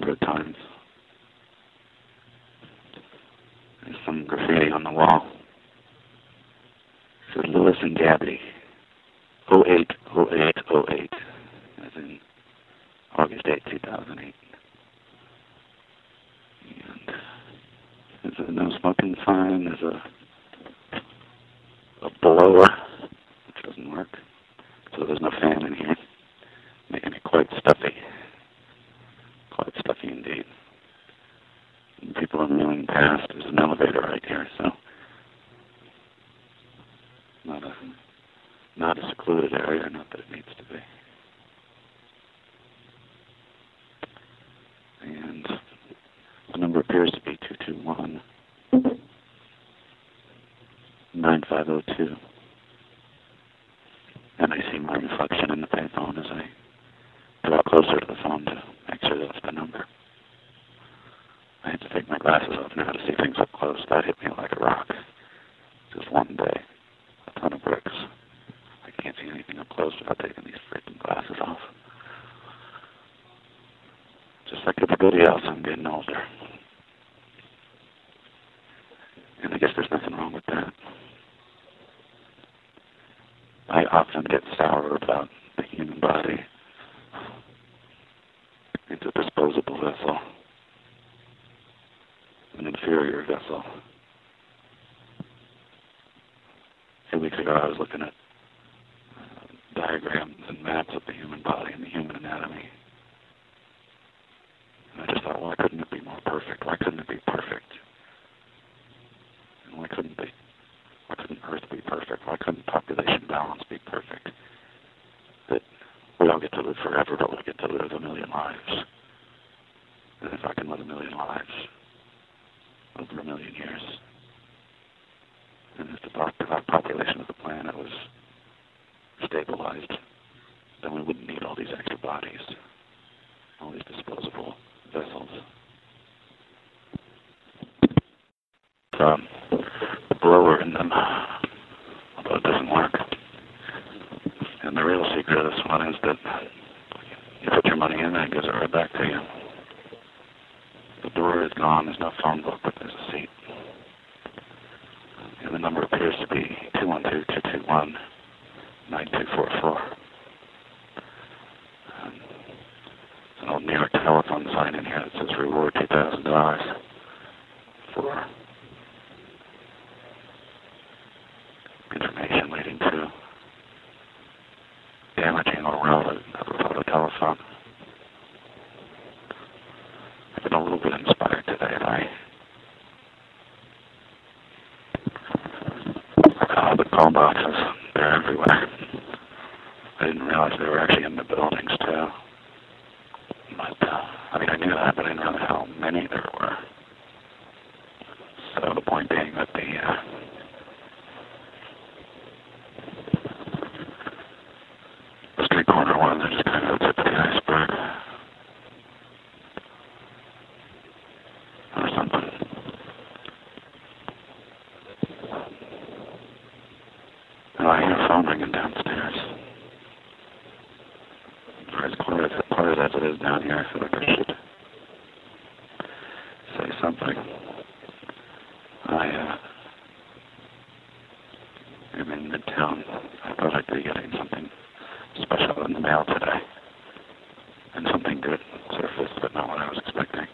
number of times. There's some graffiti on the wall. It says Lewis and Gabby, 080808, as in August 8, 2008. And there's a no smoking sign, there's a blower, which doesn't work, so there's no fan in here, making it quite stuffy indeed. And people are milling past. There's an elevator right here, so not a secluded area, not that it needs to be. And the number appears to be 221-9502. And I see my reflection in the payphone as I draw closer to the phone to make sure that's the number. I had to take my glasses off now to see things up close. That hit me like a rock. Just one day. A ton of bricks. I can't see anything up close without taking these freaking glasses off. Just like everybody else, I'm getting older. And I guess there's nothing wrong with that. I often get sour about the human body. It's a disposable vessel. An inferior vessel. A few weeks ago I was looking at diagrams and maps of the human body and the human anatomy. And I just thought, why couldn't it be more perfect? Why couldn't it be perfect? And why couldn't Earth be perfect? Why couldn't population balance be perfect? That we don't get to live forever, but we get to live 1,000,000 lives. And if I can live 1,000,000 lives over 1,000,000 years, and if the population of the planet was stabilized, then we wouldn't need all these extra bodies, all these disposable vessels. The blower in them, although it doesn't work. And the real secret of this one is that you put your money in and it gives it right back to you. The door is gone, there's no phone book, but there's a seat. And the number appears to be 212-221-9244. There's an old New York telephone sign in here that says reward $2,000 for information leading to damaging or relevant of a telephone. I've been a little bit inspired today by the call boxes. They're everywhere. I didn't realize they were actually in the buildings too. But, I mean, I knew that, but I didn't know how many there were. So the point being that the street corner ones are just kind of the tip of the iceberg. Or something. And I hear a phone ringing downstairs. For as quiet as it is down here, I feel like I should say something. I am in Midtown. I thought I'd be getting something special in the mail today. And something good surfaced, but not what I was expecting.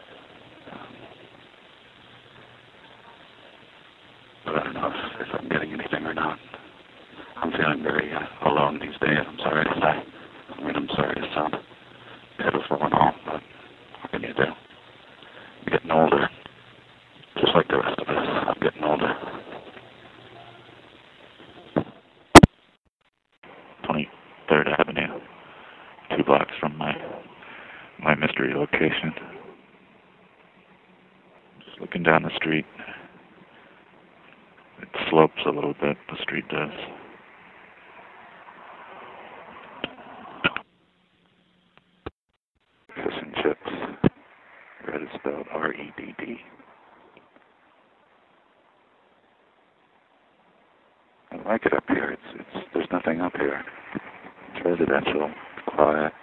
But I don't know if I'm getting anything or not. I'm feeling very alone these days, I'm sorry to say. I mean, I'm sorry to sound pitiful and all, but what can you do? I'm getting older. Just like the rest of us, I'm getting older. 23rd Avenue, 2 blocks from my mystery location. Just looking down the street. It slopes a little bit, the street does. Fish and chips. Red is spelled R-E-D-D. I like it up here. There's nothing up here. It's residential, quiet.